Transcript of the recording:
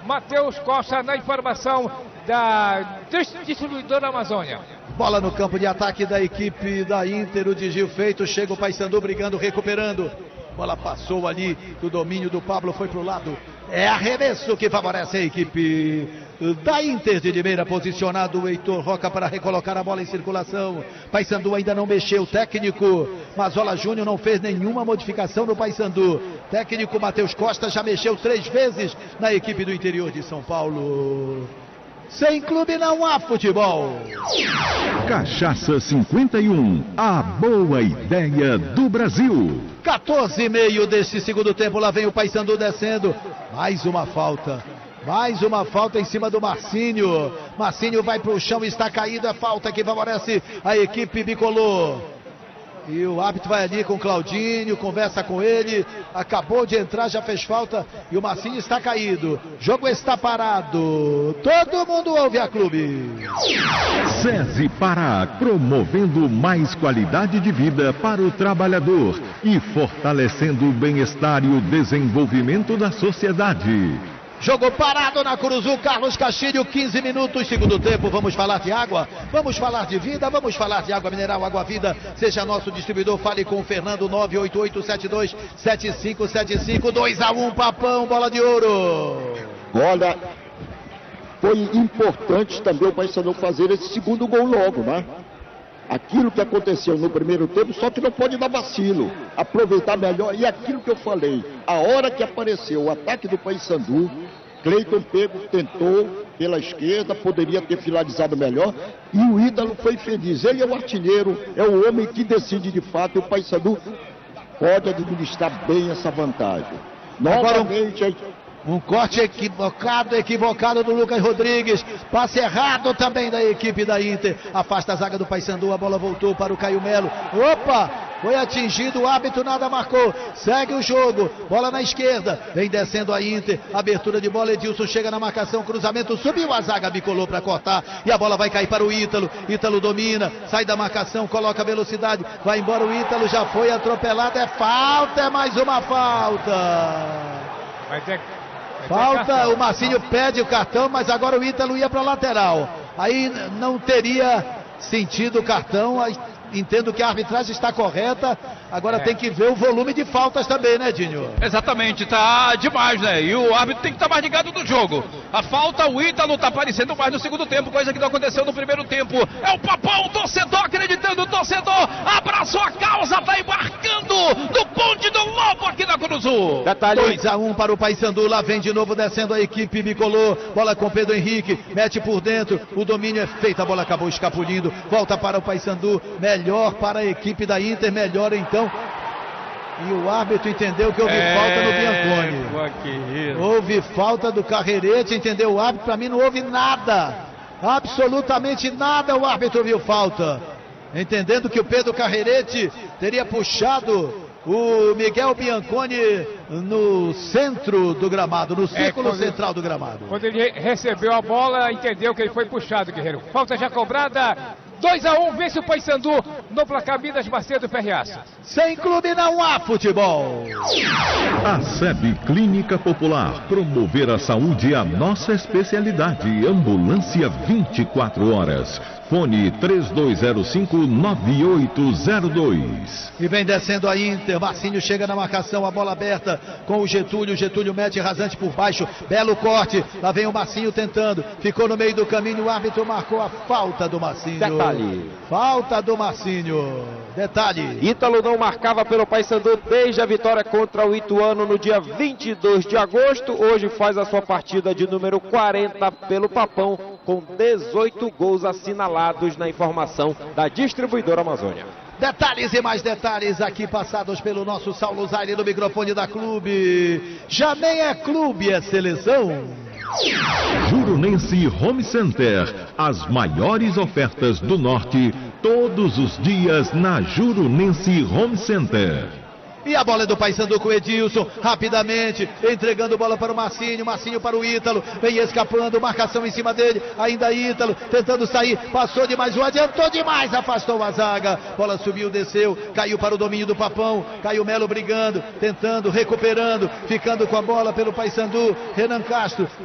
Matheus Costa na informação da distribuidora Amazônia. Bola no campo de ataque da equipe da Inter, o desvio feito, chega o Paysandu brigando, recuperando. Bola passou ali, do domínio do Pablo foi para o lado. É arremesso que favorece a equipe da Inter de Limeira, posicionado o Heitor Roca para recolocar a bola em circulação. Paysandu ainda não mexeu, o técnico Mazola Júnior não fez nenhuma modificação no Paysandu. Técnico Matheus Costa já mexeu 3 vezes na equipe do interior de São Paulo. Sem clube não há futebol. Cachaça 51, a boa ideia do Brasil. 14:30 deste segundo tempo, lá vem o Paysandu descendo. Mais uma falta em cima do Marcinho. Marcinho vai para o chão, está caído, é falta que favorece a equipe bicolor. E o árbitro vai ali com o Claudinho, conversa com ele, acabou de entrar, já fez falta e o Marcinho está caído. Jogo está parado, todo mundo ouve a clube. SESI Pará, promovendo mais qualidade de vida para o trabalhador e fortalecendo o bem-estar e o desenvolvimento da sociedade. Jogo parado na Curuzu, Carlos Castilho, 15 minutos, segundo tempo. Vamos falar de água, vamos falar de vida, vamos falar de água mineral, Água Vida. Seja nosso distribuidor, fale com o Fernando, 988727575, 2-1, Papão, bola de ouro. Olha, foi importante também o Paysandu fazer esse segundo gol logo, né? Aquilo que aconteceu no primeiro tempo, só que não pode dar vacilo, aproveitar melhor. E aquilo que eu falei, a hora que apareceu o ataque do Paysandu, Cleiton Pego tentou pela esquerda, poderia ter finalizado melhor, e o Ítalo foi feliz. Ele é o artilheiro, é o homem que decide de fato, e o Paysandu pode administrar bem essa vantagem. Novamente, um corte equivocado do Lucas Rodrigues. Passe errado também da equipe da Inter. Afasta a zaga do Paysandu, a bola voltou para o Caio Melo. Opa! Foi atingido, o árbitro nada marcou. Segue o jogo, bola na esquerda. Vem descendo a Inter, abertura de bola, Edilson chega na marcação, cruzamento, subiu a zaga, bicolou para cortar. E a bola vai cair para o Ítalo. Ítalo domina, sai da marcação, coloca velocidade. Vai embora o Ítalo, já foi atropelado. É falta, é mais uma falta. Falta, o Marcinho pede o cartão, mas agora o Ítalo ia para a lateral. Aí não teria sentido o cartão. Entendo que a arbitragem está correta. Agora tem que ver o volume de faltas também, né, Dinho? Exatamente, tá demais, né? E o árbitro tem que estar mais ligado no jogo. A falta, o Ítalo tá aparecendo mais no segundo tempo, coisa que não aconteceu no primeiro tempo. É o Papão, o torcedor acreditando, o torcedor abraçou a causa, tá embarcando no Ponte do Lobo aqui na Curuzu. 2-1 para o Paysandu, lá vem de novo descendo a equipe bicolor. Bola com Pedro Henrique, mete por dentro, o domínio é feito, a bola acabou escapulindo. Volta para o Paysandu, melhor para a equipe da Inter, melhor então. E o árbitro entendeu que houve falta no Bianconi. Houve falta do Carrerete, entendeu o árbitro? Para mim não houve nada, absolutamente nada. O árbitro viu falta, entendendo que o Pedro Carrerete teria puxado o Miguel Bianconi no centro do gramado, no círculo central do gramado. Quando ele recebeu a bola, entendeu que ele foi puxado, Guerreiro. Falta já cobrada. 2-1, vence o Paysandu no placar Minas Macedo Ferreaça. Sem clube não há futebol. A SEB Clínica Popular, promover a saúde é a nossa especialidade. Ambulância 24 horas. Fone 3205-9802. E vem descendo a Inter, Marcinho chega na marcação, a bola aberta com o Getúlio mete rasante por baixo, belo corte, lá vem o Marcinho tentando, ficou no meio do caminho, o árbitro marcou a falta do Marcinho. Detalhe. Falta do Marcinho. Detalhe. Ítalo não marcava pelo Paysandu desde a vitória contra o Ituano no dia 22 de agosto. Hoje faz a sua partida de número 40 pelo Papão, com 18 gols assinalados na informação da distribuidora Amazônia. Detalhes e mais detalhes aqui passados pelo nosso Saulo Zaire no microfone da Clube. Já nem é clube, é seleção. Jurunense Home Center, as maiores ofertas do norte, todos os dias na Jurunense Home Center. E a bola é do Paysandu com o Edilson, rapidamente, entregando bola para o Marcinho, Marcinho para o Ítalo, vem escapando, marcação em cima dele, ainda Ítalo, tentando sair, passou demais, adiantou demais, afastou a zaga, bola subiu, desceu, caiu para o domínio do Papão, Caio Melo brigando, tentando, recuperando, ficando com a bola pelo Paysandu, Renan Castro,